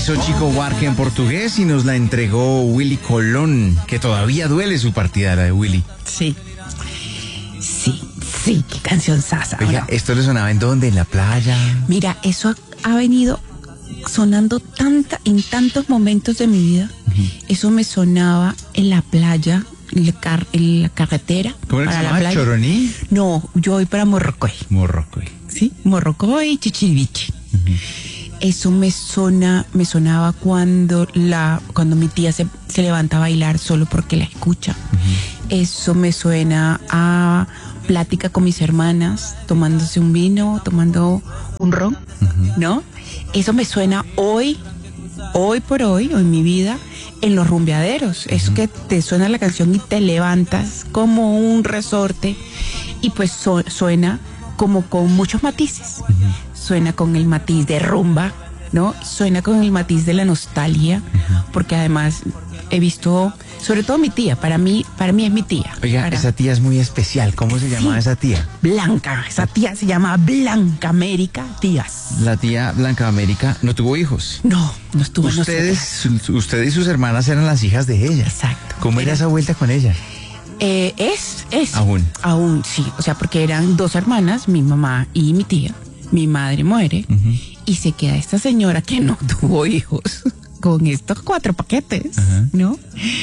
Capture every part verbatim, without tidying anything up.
hizo Chico Buarque en portugués y nos la entregó Willy Colón, que todavía duele su partida, la de Willy. Sí. Sí, sí, qué canción sasa. Oiga, ¿no? ¿esto le sonaba en dónde? ¿En la playa? Mira, eso ha, ha venido sonando tanta, en tantos momentos de mi vida. Uh-huh. Eso me sonaba en la playa, en la, car en la carretera. ¿Cómo era que se llama? ¿Choroní? No, yo voy para Morrocoy. Morrocoy. Sí, Morrocoy, Chichiriviche. Uh-huh. Eso me sona, me sonaba cuando la, cuando mi tía se, se levanta a bailar solo porque la escucha. Uh-huh. Eso me suena a plática con mis hermanas, tomándose un vino, tomando un ron, uh-huh. ¿no? Eso me suena hoy, hoy por hoy, en mi vida, en los rumbeaderos. Uh-huh. Es que te suena la canción y te levantas como un resorte y pues so, suena como con muchos matices. Uh-huh. Suena con el matiz de rumba, ¿no? Suena con el matiz de la nostalgia, uh-huh. porque además he visto, sobre todo mi tía, para mí, para mí es mi tía. Oiga, para... esa tía es muy especial. ¿Cómo se llama sí. esa tía? Blanca, esa tía se llama Blanca América Díaz. La tía Blanca América no tuvo hijos. No, no tuvo. Ustedes, su, usted y sus hermanas eran las hijas de ella. Exacto. ¿Cómo era, era esa vuelta con ella? Eh, es, es. Aún. Aún, sí. O sea, porque eran dos hermanas, mi mamá y mi tía. Mi madre muere uh-huh. y se queda esta señora que no tuvo hijos con estos cuatro paquetes, uh-huh. ¿no?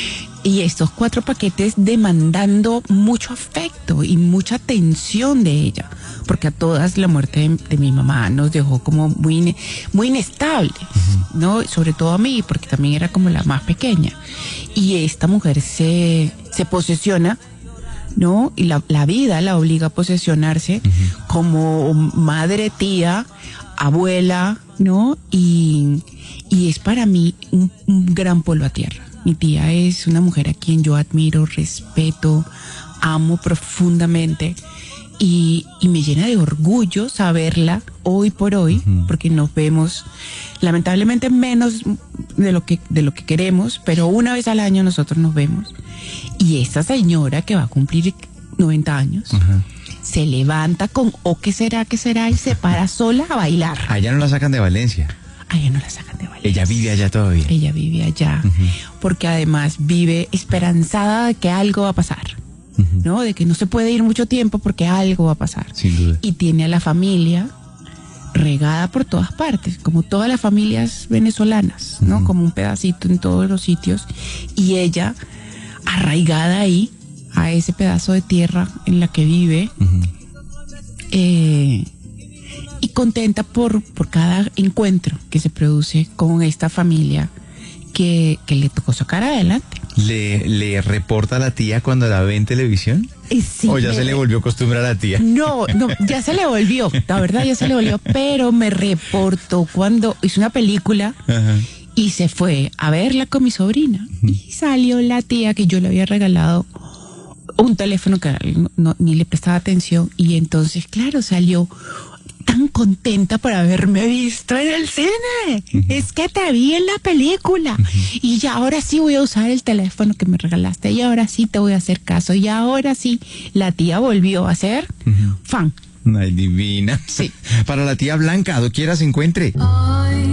Y estos cuatro paquetes demandando mucho afecto y mucha atención de ella, porque a todas la muerte de, de mi mamá nos dejó como muy, muy inestable, uh-huh. ¿no? Sobre todo a mí, porque también era como la más pequeña. Y esta mujer se, se posesiona, ¿no? Y la, la vida la obliga a posesionarse uh-huh. como madre, tía, abuela, ¿no? Y, y es para mí un, un gran polvo a tierra. Mi tía es una mujer a quien yo admiro, respeto, amo profundamente y, y me llena de orgullo saberla hoy por hoy, uh-huh. porque nos vemos lamentablemente menos de lo que de lo que queremos, pero una vez al año nosotros nos vemos. Y esta señora que va a cumplir noventa años, uh-huh. se levanta con ¿o qué será, qué será? Y se para sola a bailar. Allá no la sacan de Valencia. Allá no la sacan de Valencia. Ella vive allá todavía. Ella vive allá, uh-huh. porque además vive esperanzada de que algo va a pasar, uh-huh. ¿no? De que no se puede ir mucho tiempo porque algo va a pasar. Sin duda. Y tiene a la familia regada por todas partes, como todas las familias venezolanas, ¿no? Uh-huh. Como un pedacito en todos los sitios. Y ella arraigada ahí, a ese pedazo de tierra en la que vive, uh-huh. eh, y contenta por, por cada encuentro que se produce con esta familia que, que le tocó sacar adelante. ¿Le, le reporta a la tía cuando la ve en televisión? Eh, sí, ¿O ya me... se le volvió costumbre a la tía? No, no, ya se le volvió, la verdad ya se le volvió, pero me reportó cuando hizo una película. Ajá. Y se fue a verla con mi sobrina. Uh-huh. Y salió la tía que yo le había regalado un teléfono que no, no, ni le prestaba atención. Y entonces, claro, salió tan contenta por haberme visto en el cine. Uh-huh. Es que te vi en la película. Uh-huh. Y ya ahora sí voy a usar el teléfono que me regalaste. Y ahora sí te voy a hacer caso. Y ahora sí, la tía volvió a ser uh-huh. fan. Ay, divina. Sí. Para la tía Blanca, doquiera se encuentre. Ay.